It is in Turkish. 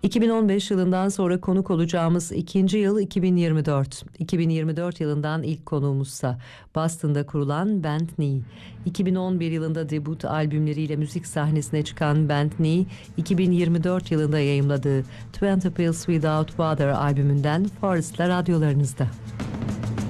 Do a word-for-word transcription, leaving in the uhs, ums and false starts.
iki bin on beş yılından sonra konuk olacağımız ikinci yıl iki bin yirmi dört. iki bin yirmi dört yılından ilk konuğumuzsa Boston'da kurulan Band Knee. iki bin on bir yılında debut albümleriyle müzik sahnesine çıkan Band Knee, iki bin yirmi dört yılında yayımladığı Twenty Pills Without Water albümünden Forest'la radyolarınızda.